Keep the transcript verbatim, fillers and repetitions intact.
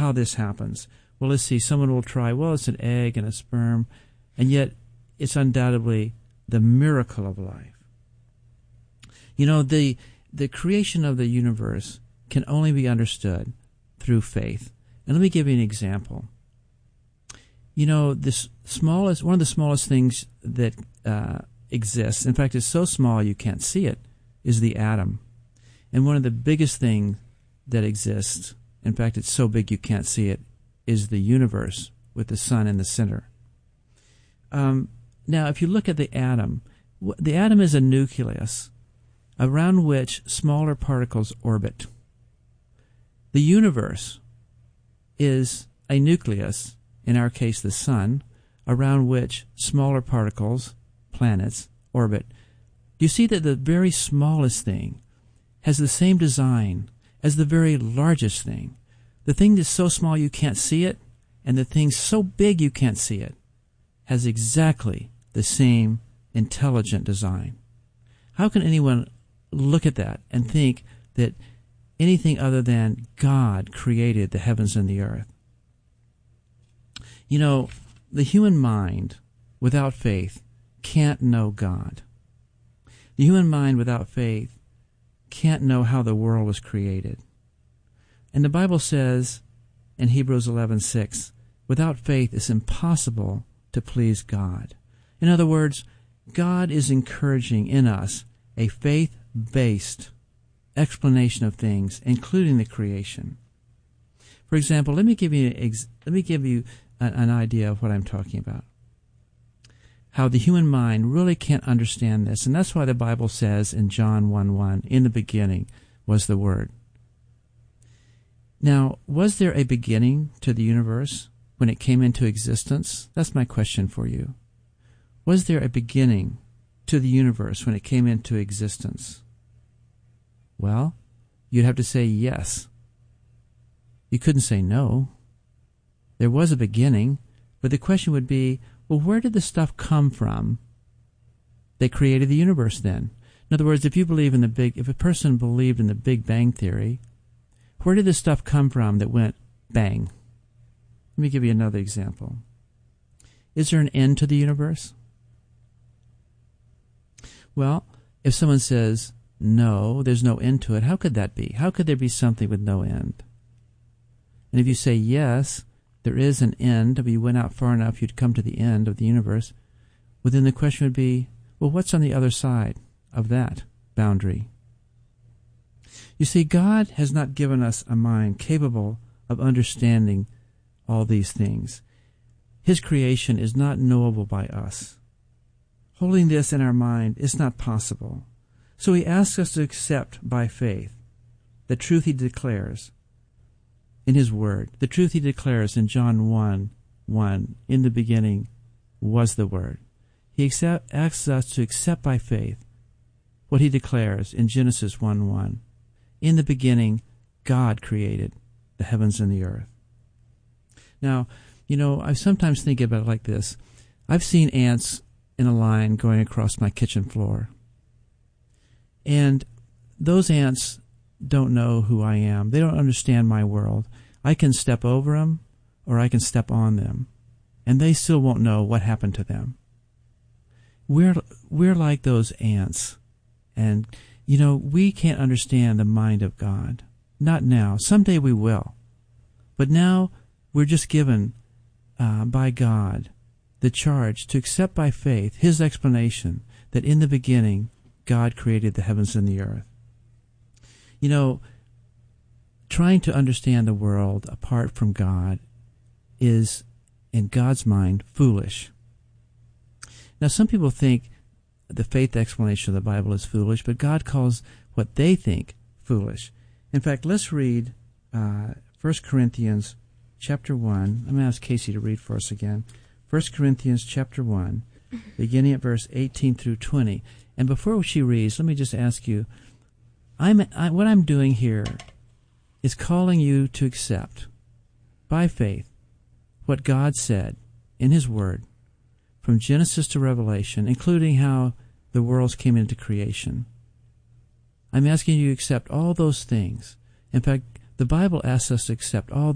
how this happens. Well, let's see. Someone will try, well, it's an egg and a sperm, and yet it's undoubtedly the miracle of life. You know, the the creation of the universe can only be understood through faith. And let me give you an example. You know, this smallest, one of the smallest things that uh, exists, in fact, it's so small you can't see it, is the atom. And one of the biggest things that exists, in fact, it's so big you can't see it, is the universe with the sun in the center. Um, now, if you look at the atom, the atom is a nucleus around which smaller particles orbit. The universe is a nucleus, in our case the sun, around which smaller particles, planets, orbit. You see that the very smallest thing has the same design as the very largest thing. The thing that's so small you can't see it, and the thing so big you can't see it, has exactly the same intelligent design. How can anyone look at that and think that anything other than God created the heavens and the earth? You know, the human mind without faith can't know God. The human mind without faith can't know how the world was created. And the Bible says in Hebrews eleven six, without faith it's impossible to please God. In other words, God is encouraging in us a faith-based explanation of things, including the creation. For example, let me give you ex- let me give you an, an idea of what I'm talking about. How the human mind really can't understand this, and that's why the Bible says in John one one, in the beginning was the Word. Now, was there a beginning to the universe when it came into existence? That's my question for you. Was there a beginning to the universe when it came into existence? Well, you'd have to say yes. You couldn't say no. There was a beginning, but the question would be, well, where did the stuff come from that created the universe then? In other words, if you believe in the big, if a person believed in the Big Bang Theory, where did the stuff come from that went bang? Let me give you another example. Is there an end to the universe? Well, if someone says, no, there's no end to it, how could that be? How could there be something with no end? And if you say yes, there is an end, if you went out far enough, you'd come to the end of the universe, well, then the question would be, well, what's on the other side of that boundary? You see, God has not given us a mind capable of understanding all these things. His creation is not knowable by us. Holding this in our mind is not possible. So he asks us to accept by faith the truth he declares in his word, the truth he declares in John one one, in the beginning was the Word. He accept, asks us to accept by faith what he declares in Genesis one one. In the beginning, God created the heavens and the earth. Now, you know, I sometimes think about it like this. I've seen ants in a line going across my kitchen floor. And those ants don't know who I am. They don't understand my world. I can step over them or I can step on them, and they still won't know what happened to them. We're we're like those ants. And, you know, we can't understand the mind of God. Not now. Someday we will. But now we're just given uh, by God the charge to accept by faith his explanation that in the beginning God created the heavens and the earth. You know, trying to understand the world apart from God is, in God's mind, foolish. Now, some people think the faith explanation of the Bible is foolish, but God calls what they think foolish. In fact, let's read uh, First Corinthians chapter one. I'm going to ask Casey to read for us again. First Corinthians chapter one, beginning at verse eighteen through twenty. And before she reads, let me just ask you, I'm, I, what I'm doing here is calling you to accept, by faith, what God said in his word, from Genesis to Revelation, including how the worlds came into creation. I'm asking you to accept all those things. In fact, the Bible asks us to accept all